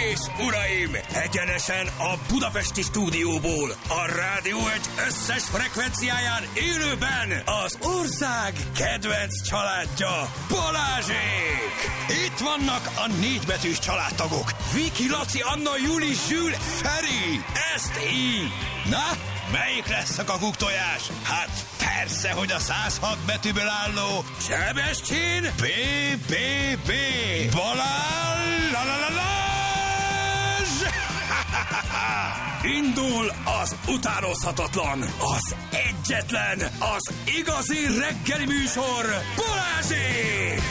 és uraim, egyenesen a budapesti stúdióból, a Rádió egy összes frekvenciáján élőben az ország kedvenc családja, Balázsék! Itt vannak a 4 betűs családtagok, Viki, Laci, Anna, Juli, Zsül, Feri, ezt így. Na, melyik lesz a kakuktojás? Hát persze, hogy a 106 betűből álló Sebestyén BBB Balázs! Indul az utánozhatatlan, az egyetlen, az igazi reggeli műsor, Balázsék!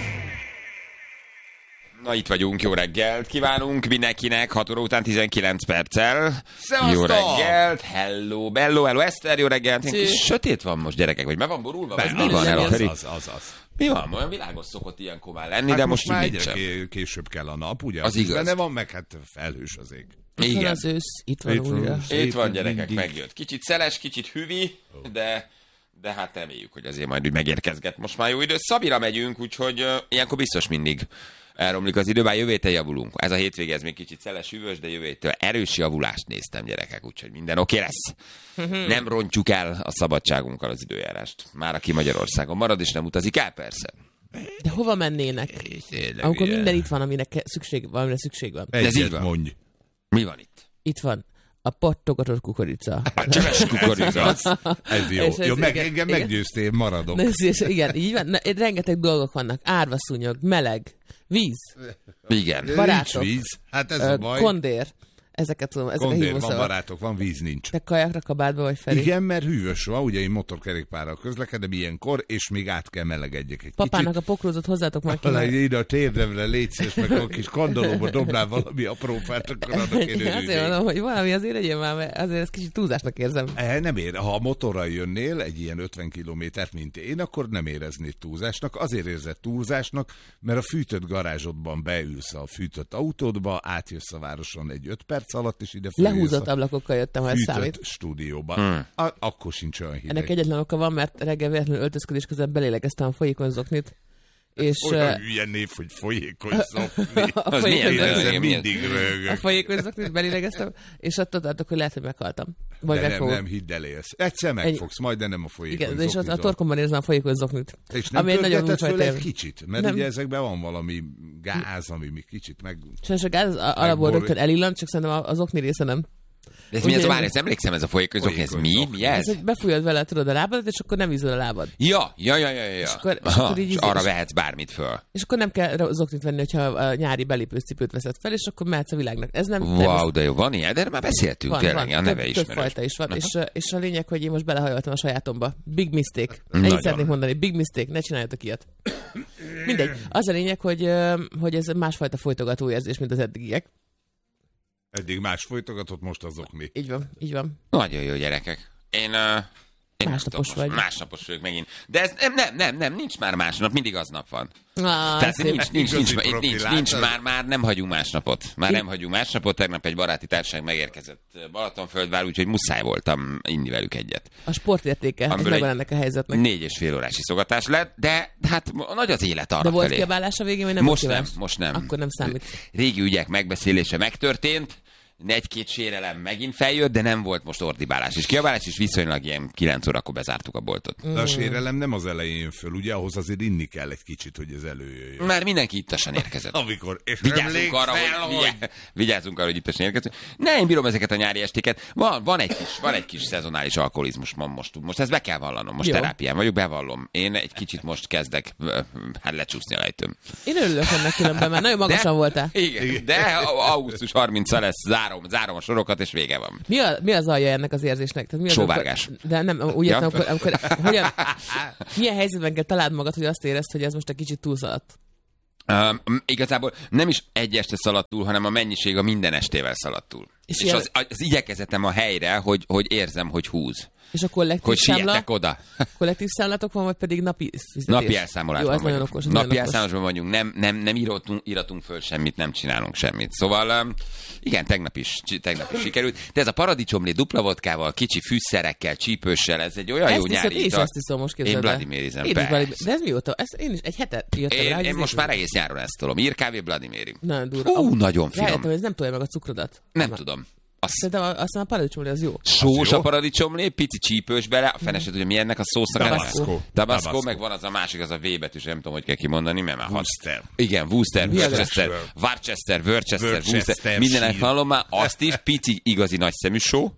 Na, itt vagyunk, jó reggelt kívánunk mindenkinek, 6 óra után 19 perccel. Szevasztok! Jó reggelt, hello, Eszter, jó reggelt. Kis sötét van most, gyerekek, vagy be van borulva? Ez mi van, az. Mi van? Olyan világos szokott ilyenkor már lenni, Hát de most már így sem. később kell a nap, ugye? Az igaz. Benne van, meg hát felhős az ég. Igen. Az ősz, itt van újra. Itt van, gyerekek, megjött. Kicsit szeles, kicsit hüvi, de hát reméljük, hogy azért majd úgy megérkezget. Most már jó idő. Szabira megyünk, úgyhogy ilyenkor biztos mindig elromlik az idő, bár jövő héten javulunk. Ez a hétvége, ez még kicsit szeles, hűvös, de jövő héttől erős javulást néztem, gyerekek, úgyhogy minden oké lesz. Nem rontjuk el a szabadságunkkal az időjárást. Már aki Magyarországon marad, és nem utazik el, persze. De hova mennének? Amikor minden itt van, amire szükség van. Egyet mondj. Mi van itt? Itt van a pattogatott kukorica. A cseves kukorica. Ez jó. És ez Jó, igen, engem meggyőztél, maradok. Igen, így van. Na, rengeteg dolgok vannak. Árvaszúnyog, meleg, víz, Igen. barátok, Nincs víz. Hát ez a baj. kondér. Ezeket tudom, ezek a Kondér, van hívószavak. barátok, van víz, nincs. Te kajakra, kabátba vagy, Feri? Igen, mert hűvös van, ugye én motorkerékpárral közlekedem ilyenkor, és még át kell melegedjek egy Papának a pokrózot hozzátok már ki. kicsit. Ide a térdemre légy szíves, meg a kis kandalóba dobnál valami apró fát, akkor annak én Azért örülnék. mondom, hogy valami azért legyen már, mert azért ezt kicsit túlzásnak érzem. Nem ér. Ha a motorral jönnél egy ilyen 50 kilométert, mint én, akkor nem éreznéd túlzásnak. Azért érzed túlzásnak, mert a fűtött garázsodban beülsz a fűtött autódba, átjössz a városon egy 5 perc alatt, és ide Lehúzott ablakokkal jöttem, ha ez számít. fűtött stúdióba. Akkor sincs olyan hideg. Ennek egyetlen oka van, mert reggel véletlenül öltözködés közben belélegeztem a folyékony zoknit. És olyan hülye név, hogy folyékony szokni. a milyen folyékony ez? zoknit, Ezzel mindig rögök. a folyékony zoknit belélegeztem, és attól tartok, hogy lehet, hogy meghaltam. Vagy De megfogok. nem, hidd el, élsz. Egyszer megfogsz, majd de nem a folyékony Igen, és ott a zoknitól. torkomban érzem a folyékony zoknit. És nem ami egy nagyon pörgeted föl újfajta egy kicsit, mert Nem. ugye ezekben van valami gáz, ami még kicsit meg... Sajnos a gáz alapból rögtön elillant, csak szerintem az okni része nem. De ez mi ez a Ugye- várj, ezt emlékszem, ez a folyékony, ez mi? Mi Ez, ez? hogy befújod vele, tudod, a lábadat, és akkor nem ízol a lábad. Ja. akkor Aha, így és arra vehetsz bármit föl. És akkor nem kell zoknit venni, hogyha a nyári belépős cipőt veszed fel, és akkor mehetsz a világnak. Ez nem... Wow, de jó, van ilyen, de erről már beszéltünk, tényleg, a neve több ismerős. fajta is van, és a lényeg, hogy én most belehajoltam a sajátomba. Big mistake. Nagyon. Ennyit szeretnék mondani, big mistake, ne csináljatok ilyet. Mindegy. Az a lényeg, hogy ez másfajta folytogató érzés, mint az eddigiek. Eddig más folytogatott, most az okni. Így van. Nagyon jó, gyerekek. Én Másnapos vagy. Másnapos vagyok megint. De ez nem, nincs már másnap, mindig aznap van. Tehát Igazi már nem hagyunk másnapot. Nem hagyunk másnapot, tegnap egy baráti társaság megérkezett Balatonföldvár, úgyhogy muszáj voltam inni velük egyet. a sportértéke, ez Amiből megvan ennek a helyzetnek. 4,5 órás iszogatás lett, de hát nagy az élet arra De volt felé. kiabálás a végén, vagy nem Most volt nem, kiabálás? most nem. Akkor nem számít. Régi ügyek megbeszélése megtörtént, egy-két sérelem megint feljött, de nem volt most ordibálás és kiabálás, és viszonylag ilyen 9 órakor bezártuk a boltot. De a sérelem nem az elején jön föl, ugye ahhoz azért inni kell egy kicsit, hogy ez előjöjjön. Már mindenki ittasan érkezett. Amikor, és Vigyázzunk arra, hogy ittasan érkezett. Ne, én bírom ezeket a nyári estéket. Van egy kis szezonális alkoholizmus most ezt be kell vallanom. Most Jó. terápián vagyok, bevallom. Én egy kicsit most kezdek lecsúszni a lejtőm. Én örülök ennek különben, mert nagyon magasan voltál. Igen, de augusztus 30-a lesz, zárom a sorokat, és vége van. Mi az alja ennek az érzésnek? Tehát mi az, Sóvárgás. De nem, úgy értem, amikor milyen helyzetben kell találd magad, hogy azt érezd, hogy ez most egy kicsit túlszaladt? Igazából nem is egy este szaladt túl, hanem a mennyiség a minden estével szaladt túl. És az igyekezetem a helyre, hogy érzem, hogy húz. És a kollektív Hogy számla? sietek oda. Kollektív számlatok van, vagy pedig napi fizetés? Napi elszámolásban Jó, az nagyon okos. Napi elszámolásban vagyunk, nem íratunk föl semmit, nem csinálunk semmit. Szóval igen, tegnap is sikerült. De ez a paradicsomlé dupla vodkával, kicsi fűszerekkel, csípőssel, ez egy olyan jó nyári ital. Én is ezt iszom, most képzeld el. Én Vladimirizem, persze. De ez mióta? Én is egy hetet jöttem rá. Én most már egész nyáron ezt tolom. Írkávé Vladimiri. Nagyon durva. Nagyon finom. Rájöttem, hogy ez nem tolja meg a cukrodat. Nem tudom. Szerintem aztán a paradicsomlé az jó. Sós a paradicsomlé, pici csípős bele, a feneset, hogy mi ennek a szósznak. Tabasco, meg van az a másik, az a V betűs, nem tudom, hogy kell kimondani, mert már Worcester. Igen, Worcester, Worcester, mindenek hallom már, azt is, pici, igazi nagy szemű só,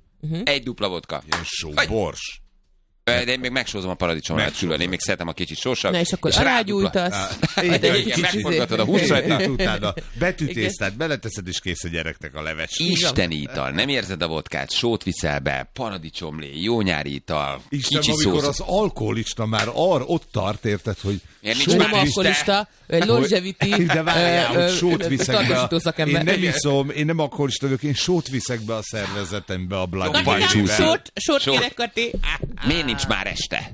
egy dupla vodka. Ilyen só, bors. De én még megsózom a paradicsomlát külön, én még szeretem a kicsit sósabb. Na és akkor alágyújtasz. Igen, megforgatod a húszrajta. Utána betűtésztát beleteszed, és kész a gyereknek a leves. Isteni ital, nem érzed a vodkát, sót viszel be, paradicsomlé, jó nyári ital, Isten, kicsi amikor szósz. az alkoholista már ott tart, érted, hogy Nem alkoholista, longevity, de várjál, hogy sót viszek be. szakember. Én nem iszom, én nem alkoholista vagyok, én sót viszek be a szervezetembe a Jobban Vladimirivel. Sót kérek, Kati. Miért nincs már este?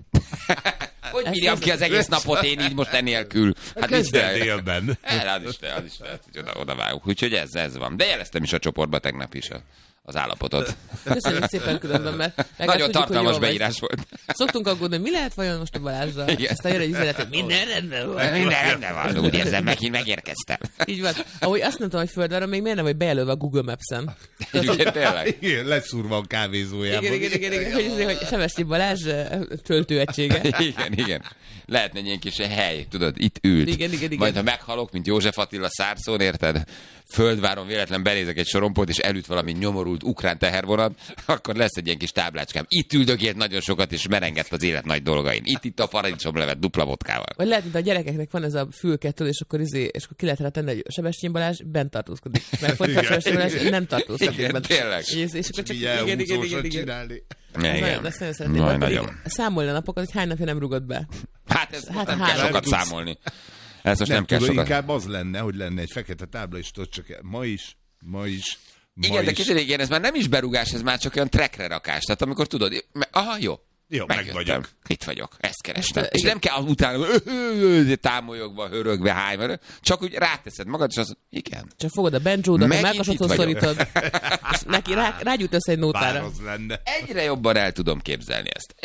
Hogy bírjam ki az egész napot én így most enélkül? Hát Kezded délben. Az is lehet, hogy oda vágunk. Úgyhogy ez van. De jeleztem is a csoportba tegnap is az állapotot. Köszönjük szépen különben, mert Nagyon tartalmas beírás volt. Szoktunk aggódni, mi lehet vajon most a Balázsra? Aztán jön egy üzenet, hogy minden rendben van. Minden rendben van. Úgy érzem, megérkeztem. Így van. Ahogy azt nem tudom, hogy földre, még miért nem vagy bejelölve a Google Maps-en. Igen, tényleg. Igen, leszúrva a kávézójában. Igen. Hogy Sevestyi Balázs töltőegysége. Igen. Lehetne egy ilyen kis hely, tudod, itt ült. Igen. Majd ha meghalok, mint József Attila Szárszón, érted? Földváron véletlen benézek egy sorompót, és elüt valami nyomorult ukrán tehervonat, akkor lesz egy ilyen kis táblácskám. Itt üldögélt nagyon sokat, és merengett az élet nagy dolgain. Itt a paradicsomlevet dupla vodkával. Vagy lehet, mint a gyerekeknek van ez a fülkettől, és akkor ki lehet rá tenni, hogy Sebestyén Balázs bent tartózkodik. Mert fordítva Sebestyén Balázs nem tartózkodik. Igen, tényleg. És akkor csak Igen. Igen. Ezt nagyon szeretném. Nagyon. Számolj a napokat, hogy hány napja nem rugott be. Hát ez nem kell sokat számolni. Ez most nem kell tudod, sokat. inkább az lenne, hogy lenne egy fekete tábla, és tudod, csak ma is. Igen, de kicsit ez már nem is berugás, ez már csak olyan trackre rakás. Tehát amikor tudod, jó. Jó, meg vagyok. Itt vagyok, ezt kerestem. És nem kell utána támolyogva, hörögve, hájva, csak úgy ráteszed magad, és az igen. Csak fogod a benjódat, a melkasodhoz itt szorítod, és neki rágyújt össze egy nótára. Bár az lenne. Egyre jobban el tudom képzelni ezt.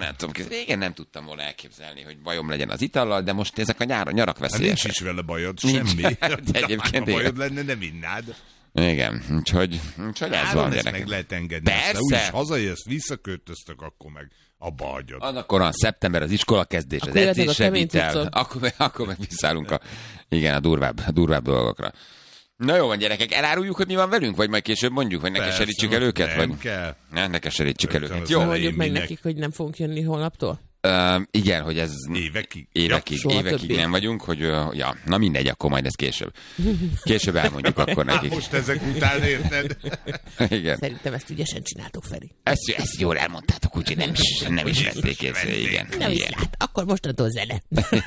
Régen nem tudtam volna elképzelni, hogy bajom legyen az itallal, de most ezek a nyarak Hát veszélyesek. nincs is vele bajod, semmi. De egyébként ha bajod lenne, nem innád. Igen, úgyhogy ez van, ezt gyerek. meg lehet engedni. Persze. Aztán úgyis hazajössz, visszaköltöztök, akkor meg abba hagyod. Annak a szeptember az iskola kezdés, akkor az edzésre vitel. cuccok. Akkor meg visszaállunk a durvább dolgokra. Na jó van, gyerekek, eláruljuk, hogy mi van velünk, vagy majd később mondjuk, vagy ne keserítsük el őket? Nem vagy? kell. Ne keserítsük el őket. Az Jó. elején Mondjuk meg minek. nekik, hogy nem fogunk jönni holnaptól? Igen, hogy ez Évekig. Soha évekig többé. nem vagyunk, hogy na mindegy, akkor majd ez később. Később elmondjuk akkor nekik. Most ezek után érted? Igen. Szerintem ezt ügyesen csináltuk, Feri. Ezt jól elmondtátok, úgyhogy nem is vették észre. Igen. Nem is Igen. lát, akkor mostantól zene.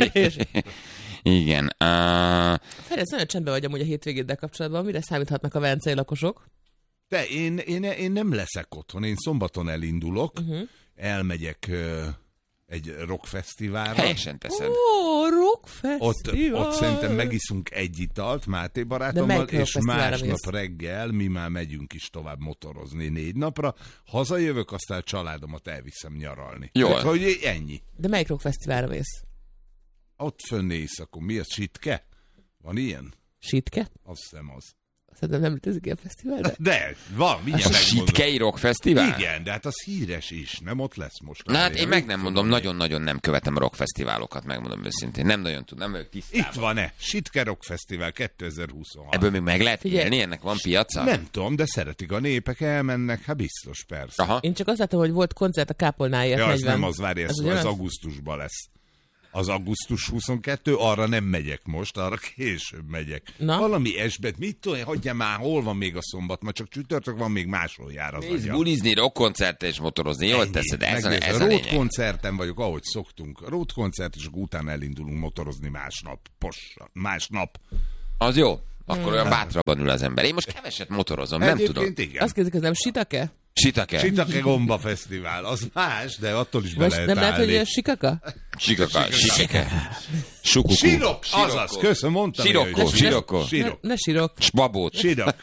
Igen. Feri, ez nagyon csendben vagy amúgy a hétvégéddel kapcsolatban. Mire számíthatnak a velencei lakosok? De én nem leszek otthon, én szombaton elindulok, elmegyek egy rockfesztiválra. Helyesen teszed. Ó, rockfesztivál! Ott szerintem megiszunk egy italt Máté De barátommal, melyik és rockfesztiválra másnap mész? reggel mi már megyünk is tovább motorozni 4 napra. Hazajövök, aztán a családomat elviszem nyaralni. Jól. Tehát, hogy ennyi. De melyik rockfesztiválra mész? Ott fönn éjszakon. Mi az, Sitke? Van ilyen? Sitke? Azt hiszem az. Szerintem nem létezik ilyen fesztivál, De van, mindjárt A megmondom. Sitkei Rock Fesztivál? Igen, de hát az híres is, nem ott lesz most. Na hát én meg nem mondom, nagyon-nagyon nem követem rockfesztiválokat, megmondom őszintén. Nem nagyon tudom, nem vagyok tisztában. Itt van-e? Sitke Rock Fesztivál 2026. Ebből még meg lehet Figyelj. élni? Ennek van piaca? Nem tudom, de szeretik a népek, elmennek, hát biztos, persze. Aha. Én csak azt láttam, hogy volt koncert a Kápolnáért Ja, az 40. nem az, várj, ez ugyanaz? augusztusban lesz. Az augusztus 22, arra nem megyek most, arra később megyek. Na? Valami esbet, mit tudom, hagyja már, hol van még a szombat, ma csak csütörtök van, még máshol jár az Nézd, agya. bulizni, rockkoncertre és motorozni, jól Ennyi. teszed, ez a Road lényeg. koncerten vagyok, ahogy szoktunk. Road koncert, és akkor utána elindulunk motorozni másnap. Másnap. Az jó. akkor olyan bátrabban ül az ember. Én most keveset motorozom, nem tudom. Igen. Azt kérdezik, ez nem Shiitake? Shiitake Gomba Fesztivál, az más, de attól is be Most lehet nem lehet, állni. hogy Shikaka? Shiitake. Sukuku. Sirok, azaz, köszönöm, mondtam. Sirokko. Ne sírok. Spabót. Sirok.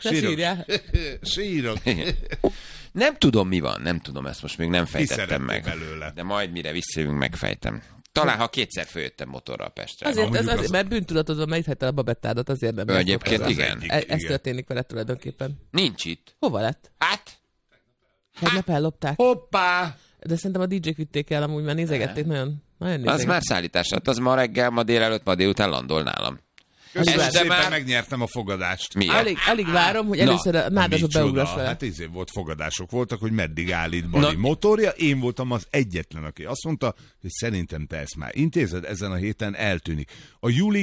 sírjál. Nem tudom, mi van, nem tudom, ezt most még nem fejtettem szeretnék meg. belőle. De majd mire visszajövünk, megfejtem. Talán, ha kétszer följöttem motorral Pestre. Azért, mert bűntudatodban megíthetted a babettádat, azért nem. Egyébként az igen. egyik. Ez történik veled tulajdonképpen. Nincs itt. Hova lett? Hát, Tegnap ellopták. Hoppá! De szerintem a DJ-k vitték el, amúgy már nézegették, nagyon nézegették. az már szállítás lett. Az ma reggel, ma délelőtt, ma délután landol nálam. Köszönöm Este szépen, már- megnyertem a fogadást. Miért? Alig várom, hogy először a nádasba Micsoda? beugrass vele. Hát volt fogadások voltak, hogy meddig állít Bali Na- motorja. Én voltam az egyetlen, aki azt mondta, hogy szerintem te ezt már intézed, ezen a héten eltűnik. A júli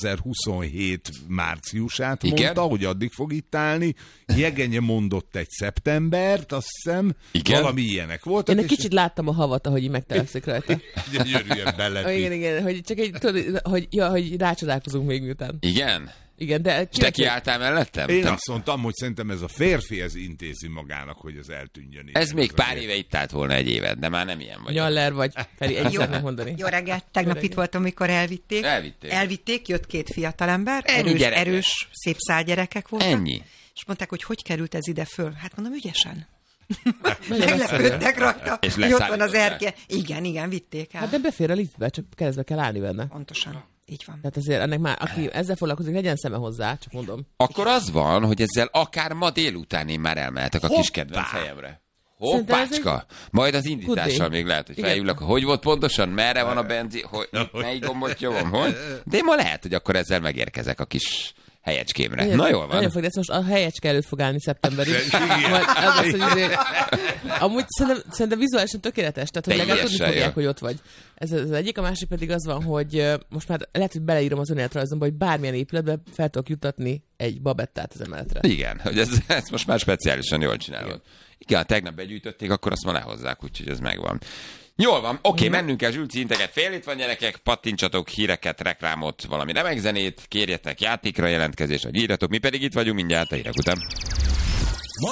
2027 márciusát Igen? mondta, hogy addig fog itt állni. Jegenye mondott egy szeptembert, azt hiszem. Igen? Valami ilyenek voltak. Én egy kicsit láttam a havat, ahogy így megtelekszik rajta. gyönyörűen beleti. Igen, hogy csak egy, tudod, hogy rácsodálkozunk még miután. Igen? Igen, de... És te kiálltál mellettem? Én azt mondtam, hogy szerintem ez a férfi, ez intézi magának, hogy ez eltűnjön. Ez Igen, még a pár férfi. éve itt állt volna egy évet, de már nem ilyen vagyok. Nyaller vagy, Feri, egy szeretnék mondani. Jó reggelt, tegnap itt voltam, amikor elvitték. Elvitték. Jött két fiatalember, Ennyi gyerekek. erős, szép szálgyerekek voltak. Ennyi. És mondták, hogy került ez ide föl. Hát mondom, ügyesen. Nagyon Meglepődtek rajta, És hogy ott van az leszállították. erke. Igen, vitték el. Hát de befér a liftbe, csak keresztbe kell állni benne. Pontosan, így van. Tehát azért ennek már, aki ezzel foglalkozik, legyen szeme hozzá, csak mondom. Akkor az van, hogy ezzel akár ma délután én már elmehetek a kis Hoppá! kedvenc helyemre. Szerintem ez Hoppácska! Majd az indítással Good day. még lehet, hogy Igen. felhívlak, hogy volt pontosan, merre van a benzin, hogy melyik gombot nyomom, hogy? De én ma lehet, hogy akkor ezzel megérkezek a kis helyecskémre. Na jól van. Nagyon fog, de ez most a helyecske előtt fog állni szeptemberig. Igen. Majd az az, hogy amúgy szerintem vizuálisan tökéletes, tehát hogy legalább tudni Teljesen fogják, jó. hogy ott vagy. Ez az egyik, a másik pedig az van, hogy most már lehet, hogy beleírom az önéletrajzomba, hogy bármilyen épületbe fel tudok jutatni egy babettát az emeletre. Igen, hogy ez most már speciálisan jól csinálod. Igen, tegnap begyűjtötték, akkor azt ma lehozzák, úgyhogy ez megvan. Jól van, oké, mennünk el, Zsülci integet, fél itt van gyerekek, pattintsatok híreket, reklámot, valami remek zenét, kérjetek játékra jelentkezést, vagy írjatok, mi pedig itt vagyunk mindjárt a hírek után.